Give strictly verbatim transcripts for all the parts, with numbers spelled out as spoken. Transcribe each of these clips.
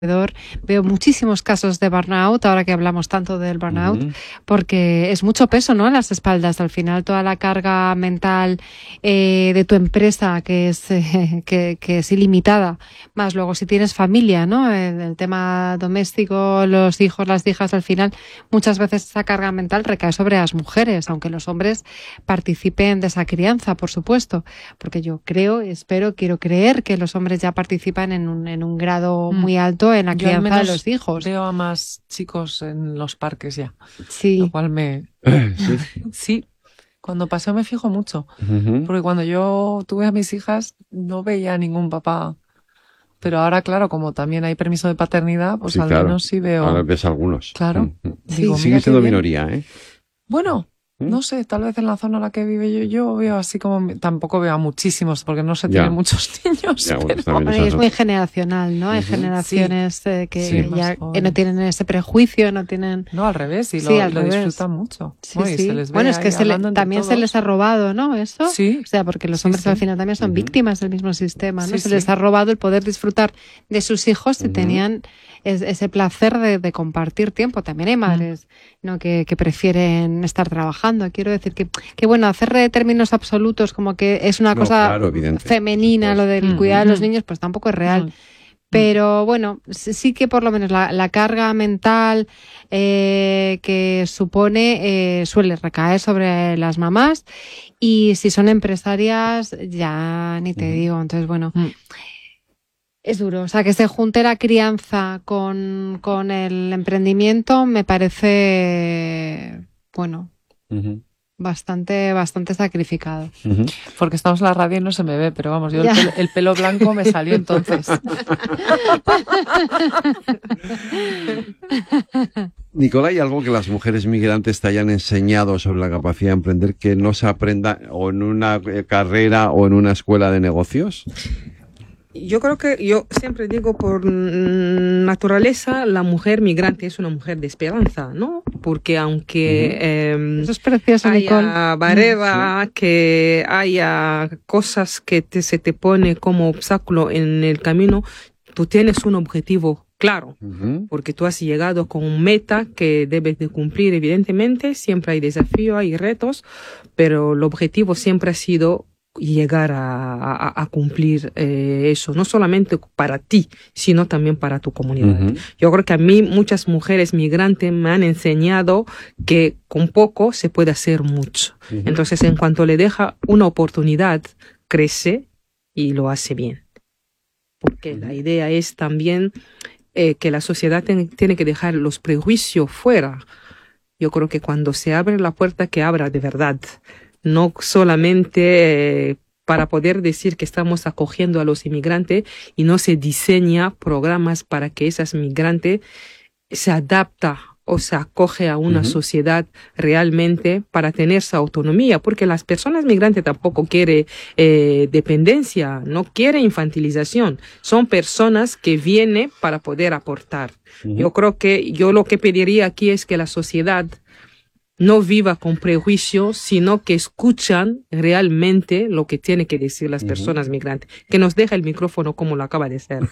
Veo muchísimos casos de burnout, ahora que hablamos tanto del burnout, uh-huh. porque es mucho peso, ¿no?, en las espaldas. Al final, toda la carga mental eh, de tu empresa, que es eh, que, que es ilimitada, más luego si tienes familia, ¿no?, el, el tema doméstico, los hijos, las hijas, al final, muchas veces esa carga mental recae sobre las mujeres, aunque los hombres participen de esa crianza, por supuesto, porque yo creo, espero, quiero creer que los hombres ya participan en un, en un grado mm. muy alto en la Yo crianza de los hijos. Veo a más chicos en los parques ya. Sí. Lo cual me... ¿Sí? Sí. Cuando paseo me fijo mucho. Uh-huh. Porque cuando yo tuve a mis hijas no veía a ningún papá. Pero ahora, claro, como también hay permiso de paternidad, pues sí, al claro. menos sí veo... Ahora ves algunos. Claro. Uh-huh. Digo, sí, sigue siendo minoría, ¿eh? Bueno... No sé, tal vez en la zona en la que vive yo, yo veo así como, tampoco veo a muchísimos, porque no se tiene muchos niños. Ya, bueno, pero... bueno, y es muy generacional, ¿no? Uh-huh. Hay generaciones sí. eh, que sí, ya eh, no tienen ese prejuicio, no tienen... No, al revés, y sí, lo, al lo revés. disfrutan mucho. Sí, bueno, sí. Se les ve bueno, es que se le, también todos. se les ha robado, ¿no? Eso. Sí. O sea, porque los sí, hombres sí. al final también son uh-huh. víctimas del mismo sistema, ¿no? Sí, se sí. les ha robado el poder disfrutar de sus hijos si uh-huh. tenían es, ese placer de, de compartir tiempo. También hay madres, uh-huh. ¿no?, que, que prefieren estar trabajando. Quiero decir que, que bueno, hacer términos absolutos como que es una no, cosa claro, femenina pues, lo del uh-huh. cuidar de los niños, pues tampoco es real. Uh-huh. Pero bueno, sí que por lo menos la, la carga mental eh, que supone eh, suele recaer sobre las mamás, y si son empresarias ya ni te uh-huh. digo. Entonces, bueno, uh-huh. es duro. O sea, que se junte la crianza con, con el emprendimiento me parece, bueno... Uh-huh. Bastante, bastante sacrificado. Uh-huh. Porque estamos en la radio y no se me ve, pero vamos, yo el pelo, el pelo blanco me salió entonces. Nicola, ¿hay algo que las mujeres migrantes te hayan enseñado sobre la capacidad de emprender que no se aprenda o en una carrera o en una escuela de negocios? Yo creo que, yo siempre digo, por naturaleza, la mujer migrante es una mujer de esperanza, ¿no? Porque aunque uh-huh. eh, Eso es precioso, haya Nicole. barrera, sí. que haya cosas que te, se te pone como obstáculo en el camino, tú tienes un objetivo claro, uh-huh. porque tú has llegado con un meta que debes de cumplir, evidentemente. Siempre hay desafíos, hay retos, pero el objetivo siempre ha sido llegar a, a, a cumplir eh, eso, no solamente para ti, sino también para tu comunidad. Uh-huh. Yo creo que a mí muchas mujeres migrantes me han enseñado que con poco se puede hacer mucho. Uh-huh. Entonces, en cuanto le deja una oportunidad, crece y lo hace bien. Porque uh-huh. la idea es también eh, que la sociedad ten, tiene que dejar los prejuicios fuera. Yo creo que cuando se abre la puerta, que abra de verdad. No solamente eh, para poder decir que estamos acogiendo a los inmigrantes, y no se diseña programas para que esas migrantes se adapten o se acoge a una uh-huh. sociedad realmente para tener esa autonomía, porque las personas migrantes tampoco quieren eh, dependencia, no quieren infantilización, son personas que vienen para poder aportar. Uh-huh. Yo creo que yo lo que pediría aquí es que la sociedad no viva con prejuicios, sino que escuchan realmente lo que tienen que decir las personas uh-huh. migrantes. Que nos deja el micrófono como lo acaba de hacer.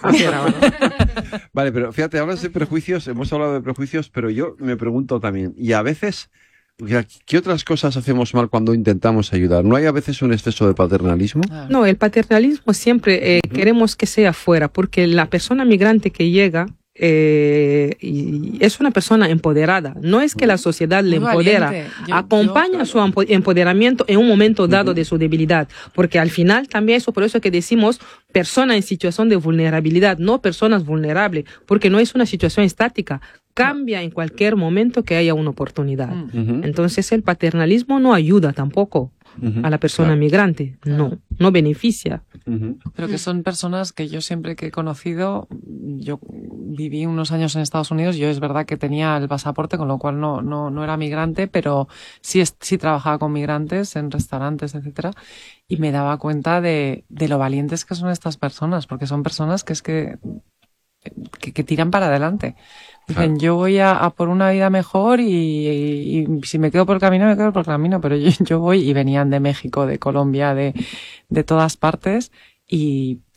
Vale, pero fíjate, hablas de prejuicios, hemos hablado de prejuicios, pero yo me pregunto también, y a veces, ¿qué otras cosas hacemos mal cuando intentamos ayudar? ¿No hay a veces un exceso de paternalismo? No, el paternalismo siempre eh, uh-huh. queremos que sea fuera, porque la persona migrante que llega... Eh, y es una persona empoderada. No es que la sociedad le Muy empodera, yo, acompaña yo, claro. su empoderamiento en un momento dado uh-huh. de su debilidad, porque al final también eso, por eso que decimos persona en situación de vulnerabilidad, no personas vulnerables, porque no es una situación estática, cambia en cualquier momento que haya una oportunidad. Uh-huh. Entonces el paternalismo no ayuda tampoco uh-huh. a la persona claro. migrante, no, no beneficia. Uh-huh. Pero que son personas que yo siempre que he conocido, yo viví unos años en Estados Unidos, yo es verdad que tenía el pasaporte, con lo cual no, no, no era migrante, pero sí, sí trabajaba con migrantes en restaurantes, etcétera, y me daba cuenta de, de lo valientes que son estas personas, porque son personas que es que, que, que tiran para adelante. Dicen, claro. yo voy a, a por una vida mejor y, y, y si me quedo por el camino, me quedo por el camino, pero yo, yo voy, y venían de México, de Colombia, de, de todas partes, y,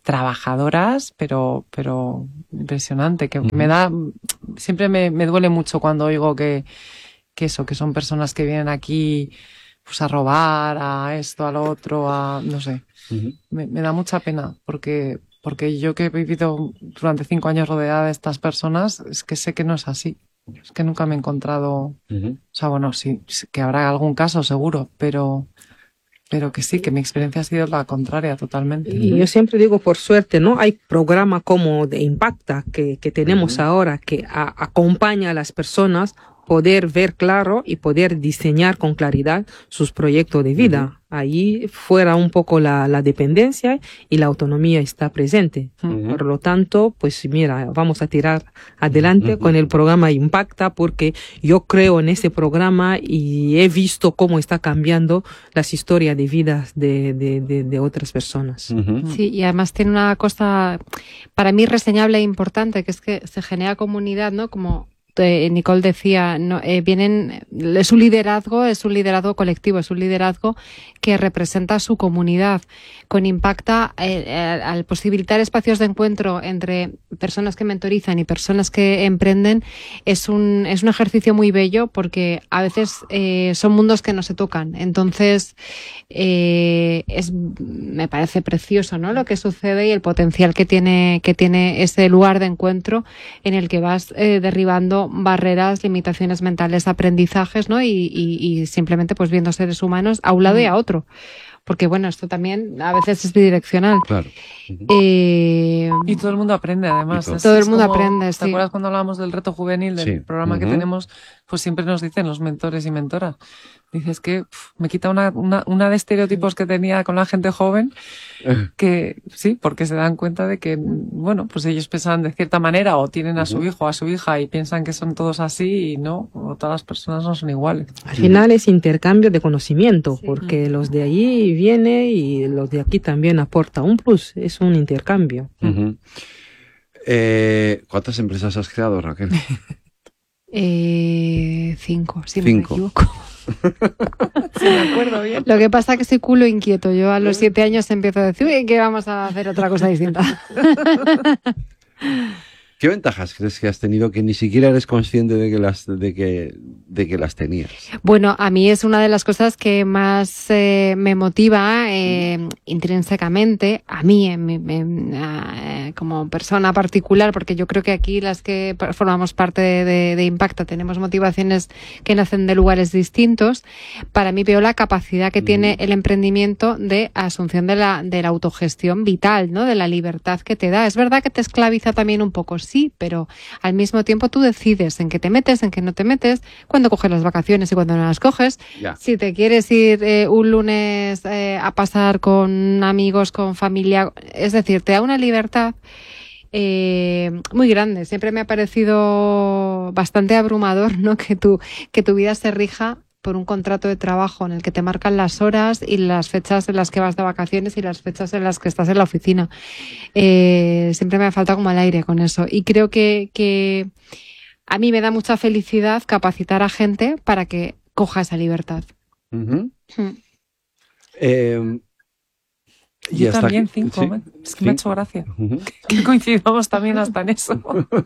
trabajadoras, pero, pero impresionante, que uh-huh. me da, siempre me, me duele mucho cuando oigo que, que eso, que son personas que vienen aquí pues a robar, a esto, a lo otro, a, no sé, uh-huh. me, me da mucha pena, porque, porque yo que he vivido durante cinco años rodeada de estas personas, es que sé que no es así. Es que nunca me he encontrado, uh-huh. o sea, bueno, sí, que habrá algún caso seguro, pero, pero que sí, que mi experiencia ha sido la contraria totalmente. Y yo siempre digo, por suerte, ¿no? Hay programas como de Impacta que, que tenemos uh-huh. ahora que a, acompaña a las personas poder ver claro y poder diseñar con claridad sus proyectos de vida. Uh-huh. Ahí fuera un poco la, la dependencia y la autonomía está presente. Uh-huh. Por lo tanto, pues mira, vamos a tirar adelante uh-huh. con el programa Impacta, porque yo creo en ese programa y he visto cómo está cambiando las historias de vidas de, de, de, de otras personas. Uh-huh. Sí, y además tiene una cosa para mí reseñable e importante, que es que se genera comunidad, ¿no? Como Nicole decía, no, eh, vienen, es un liderazgo, es un liderazgo colectivo, es un liderazgo que representa a su comunidad. Con Impacta, eh, eh, al posibilitar espacios de encuentro entre personas que mentorizan y personas que emprenden, es un, es un ejercicio muy bello, porque a veces eh, son mundos que no se tocan. Entonces, eh, es, me parece precioso, ¿no? Lo que sucede y el potencial que tiene, que tiene ese lugar de encuentro en el que vas eh, derribando barreras, limitaciones mentales, aprendizajes, ¿no? Y, y, y simplemente pues viendo seres humanos a un lado y a otro. Porque bueno, esto también a veces es bidireccional. Claro. Uh-huh. eh, y todo el mundo aprende, además. Todo, es, todo el mundo como, aprende, ¿te sí. ¿Te acuerdas cuando hablábamos del reto juvenil, del sí. programa uh-huh. que tenemos? Pues siempre nos dicen los mentores y mentoras. Dices que pff, me quita una, una, una de estereotipos que tenía con la gente joven, que sí, porque se dan cuenta de que, bueno, pues ellos piensan de cierta manera o tienen a su uh-huh. hijo o a su hija y piensan que son todos así y no, o todas las personas no son iguales. Al final es intercambio de conocimiento, sí. porque los de allí vienen y los de aquí también aportan un plus, es un intercambio. Uh-huh. eh, ¿Cuántas empresas has creado, Raquel? Eh, cinco, si cinco. no me equivoco. Sí, me acuerdo bien. Lo que pasa es que soy culo inquieto. Yo a los siete años empiezo a decir, uy, que vamos a hacer otra cosa distinta. ¿Qué ventajas crees que has tenido que ni siquiera eres consciente de que las, de que, de que las tenías? Bueno, a mí es una de las cosas que más eh, me motiva eh, intrínsecamente, a mí en, en, eh, como persona particular, porque yo creo que aquí las que formamos parte de, de, de Impacta tenemos motivaciones que nacen de lugares distintos. Para mí veo la capacidad que mm. tiene el emprendimiento de asunción de la, de la autogestión vital, ¿no? De la libertad que te da. Es verdad que te esclaviza también un poco, sí, pero al mismo tiempo tú decides en qué te metes, en qué no te metes, cuándo coges las vacaciones y cuándo no las coges. Yeah. Si te quieres ir eh, un lunes eh, a pasar con amigos, con familia, es decir, te da una libertad eh, muy grande. Siempre me ha parecido bastante abrumador, ¿no? Que tu, que tu vida se rija por un contrato de trabajo en el que te marcan las horas y las fechas en las que vas de vacaciones y las fechas en las que estás en la oficina. Eh, siempre me ha faltado como al aire con eso. Y creo que, que a mí me da mucha felicidad capacitar a gente para que coja esa libertad. Uh-huh. Hmm. Eh, y Yo también, aquí, cinco. ¿sí? Es que ¿Sí? me ha hecho gracia. Uh-huh. Que coincidamos también hasta en eso.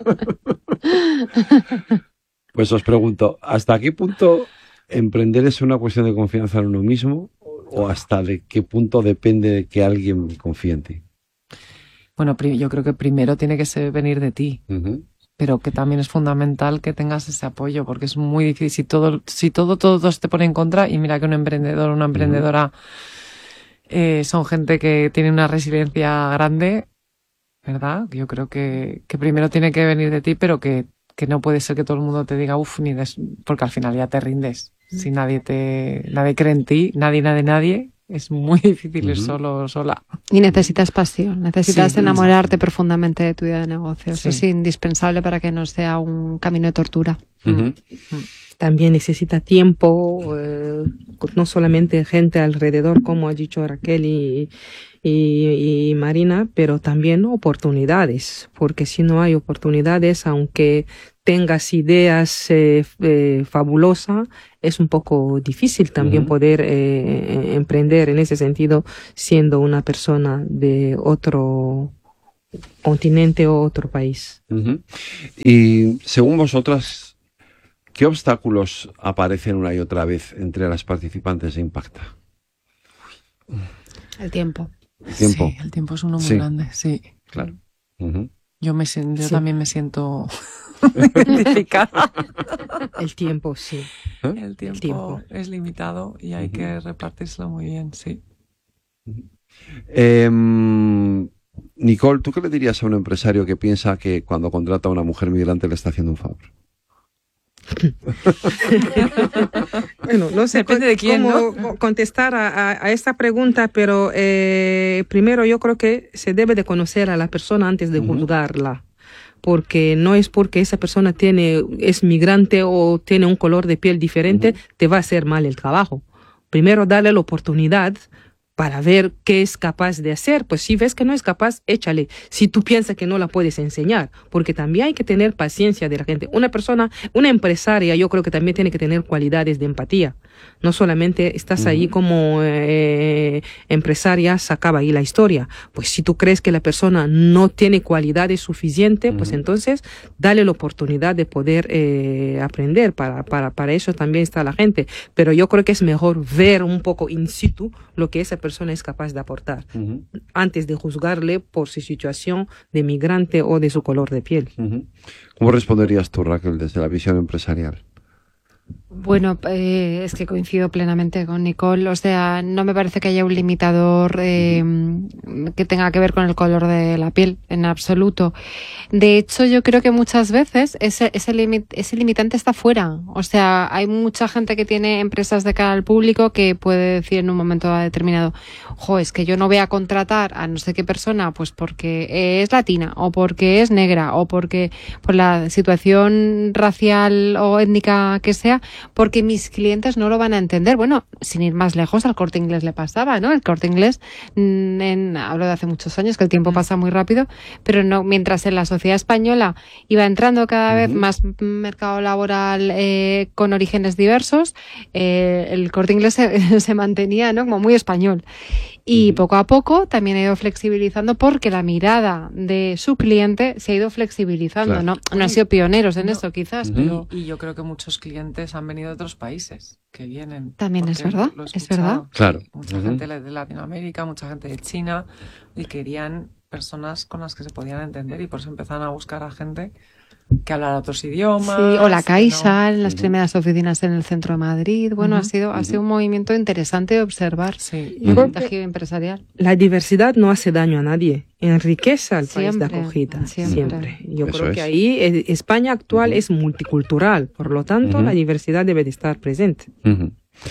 Pues os pregunto, ¿hasta qué punto emprender es una cuestión de confianza en uno mismo o hasta de qué punto depende de que alguien confíe en ti? Bueno, yo creo que primero tiene que ser venir de ti, uh-huh. pero que también es fundamental que tengas ese apoyo, porque es muy difícil. Si todo, si todo, todo te pone en contra, y mira que un emprendedor, una emprendedora uh-huh. eh, son gente que tiene una resiliencia grande, ¿verdad? Yo creo que, que primero tiene que venir de ti, pero que que no puede ser que todo el mundo te diga uff, ni des... porque al final ya te rindes. Si nadie te, nadie cree en ti, nadie, nadie, nadie, es muy difícil uh-huh. ir solo, sola. Y necesitas pasión, necesitas sí, enamorarte sí. profundamente de tu idea de negocio. Eso sí. es indispensable para que no sea un camino de tortura. Uh-huh. También necesita tiempo, eh, no solamente gente alrededor, como ha dicho Raquel y, y, y Marina, pero también oportunidades, porque si no hay oportunidades, aunque tengas ideas eh, eh, fabulosas, es un poco difícil también uh-huh. poder eh, emprender en ese sentido siendo una persona de otro continente o otro país. Uh-huh. Y según vosotras, ¿qué obstáculos aparecen una y otra vez entre las participantes de Impacta? El tiempo. El tiempo. Sí, el tiempo es uno muy sí. grande, sí. Claro. Uh-huh. Yo, me, yo sí. también me siento identificada. El tiempo, sí. ¿Eh? El, tiempo el tiempo es limitado y hay uh-huh. que repartírselo muy bien, sí. Uh-huh. Eh, Nicole, ¿tú qué le dirías a un empresario que piensa que cuando contrata a una mujer migrante le está haciendo un favor? Bueno, no sé Depende de quién, cómo ¿no? contestar a, a, a esta pregunta, pero eh, primero yo creo que se debe de conocer a la persona antes de uh-huh. juzgarla, porque no es porque esa persona tiene es migrante o tiene un color de piel diferente, uh-huh. te va a hacer mal el trabajo. Primero darle la oportunidad para ver qué es capaz de hacer. Pues si ves que no es capaz, échale. Si tú piensas que no la puedes enseñar, porque también hay que tener paciencia de la gente. Una persona, una empresaria, yo creo que también tiene que tener cualidades de empatía. No solamente estás uh-huh. ahí como eh, empresaria, se acaba ahí la historia. Pues si tú crees que la persona no tiene cualidades suficientes, uh-huh. pues entonces dale la oportunidad de poder eh, aprender. Para, para, para eso también está la gente. Pero yo creo que es mejor ver un poco in situ lo que esa persona es capaz de aportar uh-huh. antes de juzgarle por su situación de migrante o de su color de piel. Uh-huh. ¿Cómo responderías tú, Raquel, desde la visión empresarial? Bueno, eh, es que coincido plenamente con Nicole. O sea, no me parece que haya un limitador eh, que tenga que ver con el color de la piel, en absoluto. De hecho, yo creo que muchas veces ese, ese, limit, ese limitante está fuera. O sea, hay mucha gente que tiene empresas de cara al público que puede decir en un momento determinado, jo, es que yo no voy a contratar a no sé qué persona, pues porque es latina, o porque es negra, o porque por la situación racial o étnica que sea, porque mis clientes no lo van a entender. Bueno, sin ir más lejos, al Corte Inglés le pasaba, ¿no? El Corte Inglés, en, hablo de hace muchos años, que el tiempo pasa muy rápido, pero no, mientras en la sociedad española iba entrando cada uh-huh. vez más mercado laboral eh, con orígenes diversos, eh, el Corte Inglés se, se mantenía, ¿no? Como muy español. Y poco a poco también ha ido flexibilizando porque la mirada de su cliente se ha ido flexibilizando, claro. ¿no? No han sido pioneros en no. eso, quizás, uh-huh. pero... Y yo creo que muchos clientes han venido de otros países que vienen. También es verdad, es verdad. Claro. Mucha uh-huh. gente de Latinoamérica, mucha gente de China, y querían personas con las que se podían entender, y por eso empezaron a buscar a gente que hablara otros idiomas. Sí, o la Caixa, en las uh-huh. primeras oficinas en el centro de Madrid. Bueno, uh-huh. ha sido ha sido un movimiento interesante de observar. Sí. Uh-huh. El tejido empresarial. La diversidad no hace daño a nadie, enriquece al siempre, país de acogida. Siempre. siempre. Yo Eso creo es. que ahí eh, España actual uh-huh. es multicultural, por lo tanto uh-huh. la diversidad debe de estar presente. Uh-huh.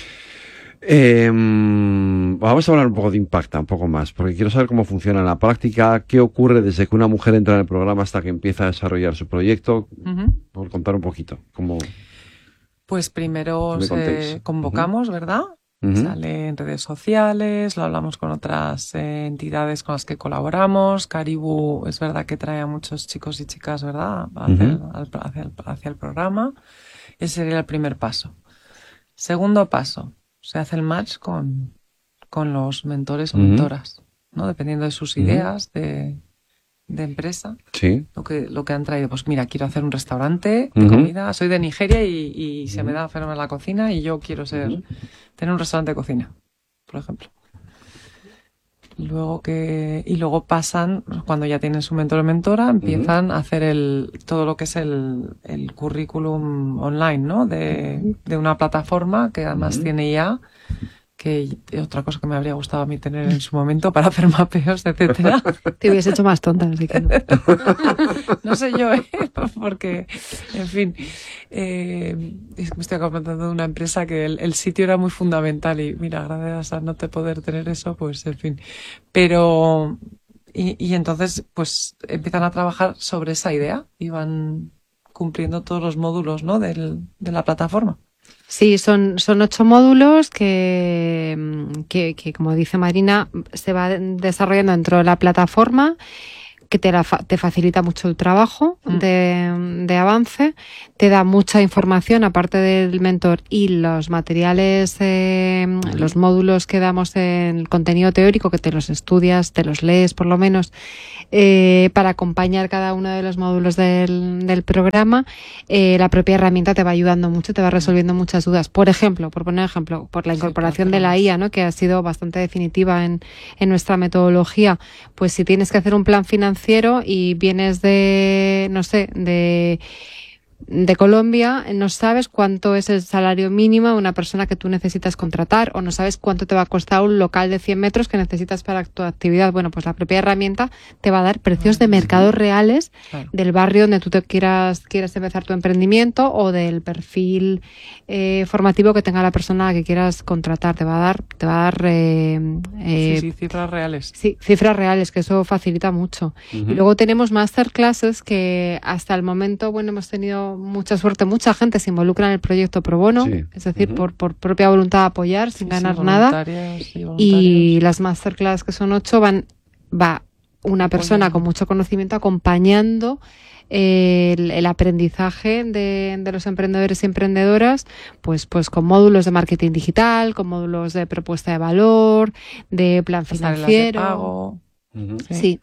Eh, vamos a hablar un poco de Impacta, un poco más, porque quiero saber cómo funciona en la práctica, qué ocurre desde que una mujer entra en el programa hasta que empieza a desarrollar su proyecto. Uh-huh. Por contar un poquito cómo. Pues primero se convocamos, uh-huh. ¿verdad? Uh-huh. Sale en redes sociales, lo hablamos con otras eh, entidades con las que colaboramos. Caribou es verdad que trae a muchos chicos y chicas, ¿verdad? Hacia, uh-huh. el, hacia, el, hacia el programa. Ese sería el primer paso. Segundo paso. Se hace el match con, con los mentores o uh-huh. mentoras, ¿no? Dependiendo de sus ideas uh-huh. de, de empresa. Sí. Lo que, lo que han traído. Pues mira, quiero hacer un restaurante de uh-huh. comida. Soy de Nigeria y, y uh-huh. se me da fenomenal la cocina y yo quiero ser, uh-huh. tener un restaurante de cocina, por ejemplo. Luego que, y luego pasan, cuando ya tienen su mentor o mentora, empiezan uh-huh. a hacer el, todo lo que es el, el currículum online, ¿no? De, uh-huh. de una plataforma que además uh-huh. tiene ya, que otra cosa que me habría gustado a mí tener en su momento para hacer mapeos, etcétera. Te hubiese hecho más tonta, así que no. No sé yo, ¿eh? Porque, en fin, eh, me estoy comentando de una empresa que el, el sitio era muy fundamental y mira, gracias a no te poder tener eso, pues en fin. Pero, y, y entonces, pues empiezan a trabajar sobre esa idea y van cumpliendo todos los módulos, ¿no? Del, de la plataforma. Sí, son, son ocho módulos que, que, que, como dice Marina, se va desarrollando dentro de la plataforma que te, la fa- te facilita mucho el trabajo Mm. de, de avance, te da mucha información aparte del mentor y los materiales, eh, los módulos que damos en el contenido teórico, que te los estudias, te los lees por lo menos, eh, para acompañar cada uno de los módulos del, del programa. Eh, la propia herramienta te va ayudando mucho, te va resolviendo muchas dudas. Por ejemplo, por poner ejemplo, por la Sí, incorporación claro, de la claro. I A, ¿no? Que ha sido bastante definitiva en, en nuestra metodología. Pues si tienes que hacer un plan financiero y vienes de, no sé, de de Colombia, no sabes cuánto es el salario mínimo de una persona que tú necesitas contratar, o no sabes cuánto te va a costar un local de cien metros que necesitas para tu actividad. Bueno, pues la propia herramienta te va a dar precios de mercados reales Claro. del barrio donde tú te quieras, quieras empezar tu emprendimiento, o del perfil eh, formativo que tenga la persona a la que quieras contratar. Te va a dar, te va a dar eh, eh, Sí, sí, cifras reales. Sí, cifras reales, que eso facilita mucho. Ujú. Y luego tenemos masterclasses que hasta el momento, bueno, hemos tenido mucha suerte, mucha gente se involucra en el proyecto pro bono, Sí. es decir, Ujú. por, por propia voluntad de apoyar, sin Sí, ganar sí, nada. voluntarias y Y voluntarios. las masterclass, que son ocho, van, va una persona Apoyando. con mucho conocimiento acompañando eh, el, el aprendizaje de, de los emprendedores y emprendedoras, pues, pues con módulos de marketing digital, con módulos de propuesta de valor, de plan Pasarelas de financiero. pago. Ujú. Sí.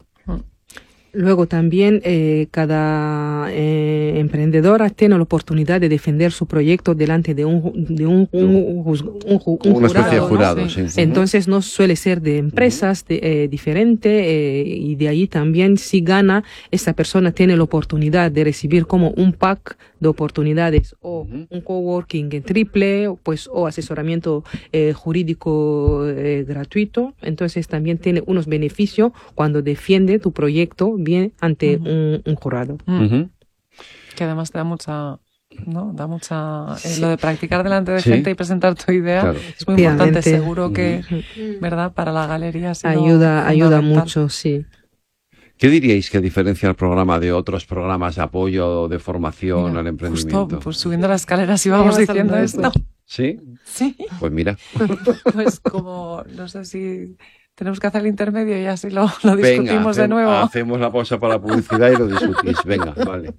Luego también eh, cada eh, emprendedora tiene la oportunidad de defender su proyecto delante de un, ju- de un, un, juz- un ju- un Una especie de ¿no? jurado, Sí. sí. Entonces no suele ser de empresas de, eh, diferente eh, y de ahí también si gana, esta persona tiene la oportunidad de recibir como un pack de oportunidades o Ujú. un coworking en triple, o, pues o asesoramiento eh, jurídico eh, gratuito. Entonces también tiene unos beneficios cuando defiende tu proyecto bien ante Ujú. un, un jurado. Mm. Ujú. Que además te da mucha, ¿no? Da mucha, eh, lo de practicar delante de Sí. gente y presentar tu idea Claro. es muy importante. Efectivamente. Seguro que, Mm. ¿verdad? Para la galería ha sido Ayuda, ayuda fundamental. mucho, sí. ¿Qué diríais que diferencia el programa de otros programas de apoyo o de formación Mira, al emprendimiento? Justo, pues subiendo las escaleras íbamos Íbamos diciendo hablando de esto. ¿Sí? Sí. Pues mira. Pues como, no sé si tenemos que hacer el intermedio y así lo, lo Venga, discutimos de hacem- nuevo. hacemos la pausa para la publicidad y lo discutís. Venga, vale.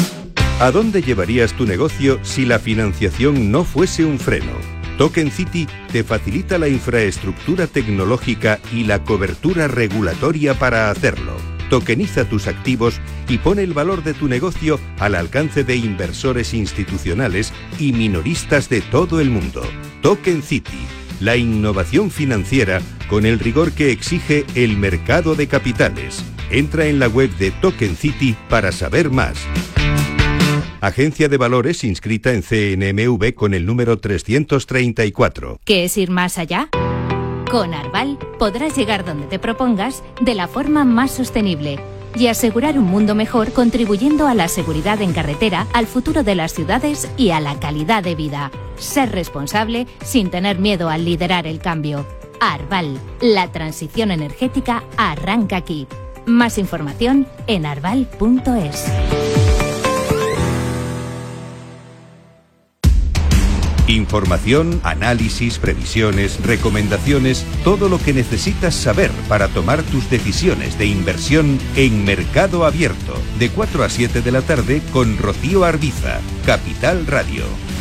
¿A dónde llevarías tu negocio si la financiación no fuese un freno? Token City te facilita la infraestructura tecnológica y la cobertura regulatoria para hacerlo. Tokeniza tus activos y pone el valor de tu negocio al alcance de inversores institucionales y minoristas de todo el mundo. Token City, la innovación financiera con el rigor que exige el mercado de capitales. Entra en la web de Token City para saber más. Agencia de Valores inscrita en C N M V con el número trescientos treinta y cuatro. ¿Qué es ir más allá? Con Arval podrás llegar donde te propongas de la forma más sostenible y asegurar un mundo mejor, contribuyendo a la seguridad en carretera, al futuro de las ciudades y a la calidad de vida. Ser responsable sin tener miedo al liderar el cambio. Arval, la transición energética arranca aquí. Más información en arval punto es. Información, análisis, previsiones, recomendaciones, todo lo que necesitas saber para tomar tus decisiones de inversión en Mercado Abierto, de cuatro a siete de la tarde con Rocío Arbiza, Capital Radio.